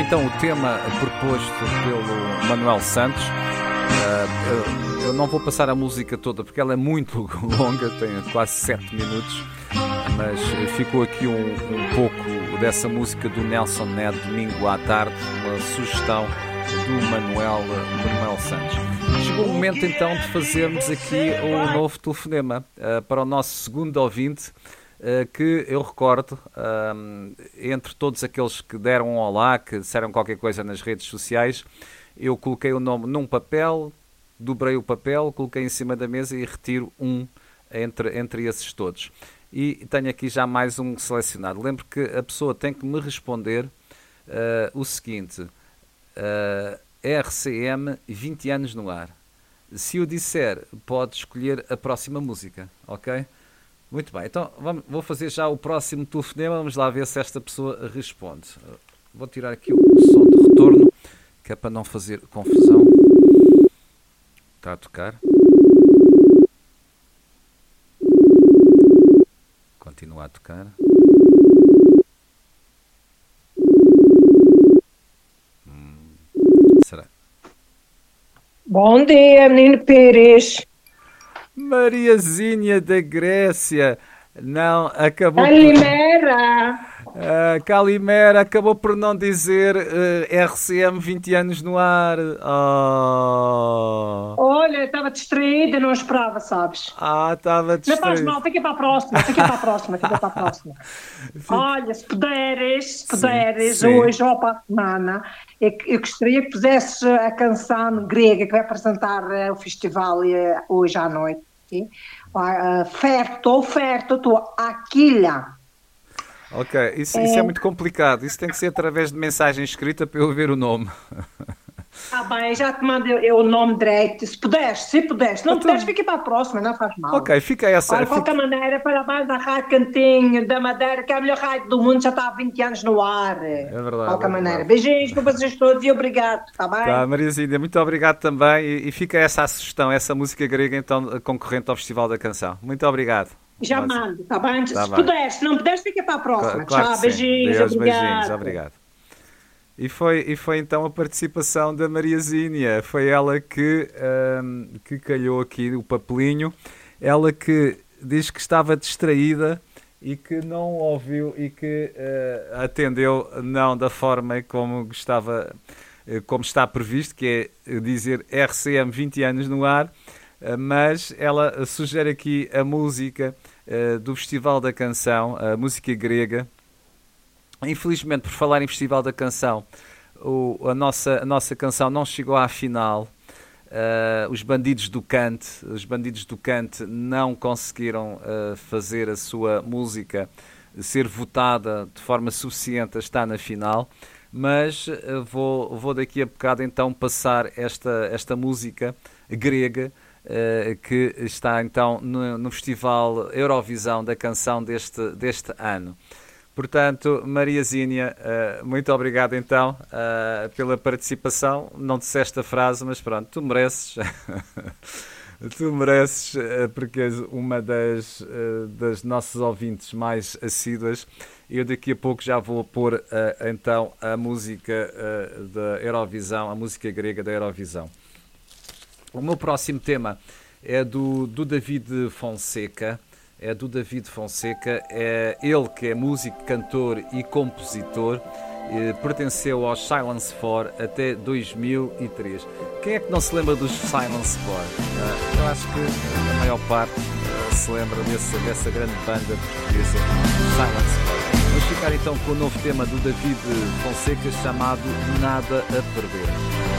então o tema proposto pelo Manuel Santos. Eu não vou passar a música toda porque ela é muito longa, tem quase 7 minutos, mas ficou aqui um pouco dessa música do Nelson Ned, Domingo à Tarde, uma sugestão do Manuel Santos. Chegou o momento então de fazermos aqui o novo telefonema para o nosso segundo ouvinte, que eu recordo, entre todos aqueles que deram um olá, que disseram qualquer coisa nas redes sociais, eu coloquei o nome num papel, dobrei o papel, coloquei em cima da mesa e retiro um entre esses todos. E tenho aqui já mais um selecionado. Lembro que a pessoa tem que me responder o seguinte: RCM 20 anos no ar. Se eu disser, pode escolher a próxima música, ok? Muito bem, então vou fazer já o próximo telefonema, vamos lá ver se esta pessoa responde. Vou tirar aqui o som de retorno, que é para não fazer confusão. Está a tocar. Continua a tocar. Será? Bom dia, menino Pires. Mariazinha da Grécia. Não, acabou. Calimera. Calimera acabou por não dizer RCM 20 anos no ar. Oh. Olha, estava distraída, não esperava, sabes? Estava Não faz distraído. mal, fica para a próxima. Olha, se puderes, sim. hoje ou para a semana, eu gostaria que pusesses a canção grega que vai apresentar o festival hoje à noite. Sim? Oferto, tua aquilha. Ok, isso é muito complicado. Isso tem que ser através de mensagem escrita para eu ver o nome. Bem, já te mandei o nome direito. Se puderes. Se não puderes, fica para a próxima, não faz mal. Ok, fica essa. De qualquer maneira, parabéns à Rádio Cantinho da Madeira, que é a melhor rádio do mundo, já está há 20 anos no ar. É verdade. De qualquer maneira. Beijinhos para vocês todos e obrigado, está bem? Tá, Mariazinha, muito obrigado também. E fica essa a sugestão, essa música grega, então, concorrente ao Festival da Canção. Muito obrigado. Já mando, está bem? Tá Se bem. puderes, se não puderes, fica para a próxima. Claro Tchau, que beijinhos, Deus, obrigado. beijinhos, obrigado. E foi então a participação da Mariazinha. Foi ela que calhou aqui o papelinho. Ela que diz que estava distraída e que não ouviu e que atendeu não da forma como gostava, como está previsto, que é dizer RCM 20 anos no ar, mas ela sugere aqui a música do Festival da Canção, a música grega. Infelizmente, por falar em Festival da Canção, a nossa canção não chegou à final. Os Bandidos do Cante não conseguiram fazer a sua música ser votada de forma suficiente a estar na final, mas vou daqui a bocado então passar esta música grega que está então no Festival Eurovisão da Canção deste ano. Portanto, Mariazinha, muito obrigado então pela participação. Não disseste a frase, mas pronto, tu mereces. Tu mereces, porque és uma das nossas ouvintes mais assíduas. Eu daqui a pouco já vou pôr então a música da Eurovisão, a música grega da Eurovisão. O meu próximo tema é do David Fonseca. É do David Fonseca, é ele que é músico, cantor e compositor, pertenceu aos Silence 4 até 2003. Quem é que não se lembra dos Silence 4? Eu acho que a maior parte se lembra dessa grande banda portuguesa, Silence 4. Vamos ficar então com o novo tema do David Fonseca chamado Nada a Perder.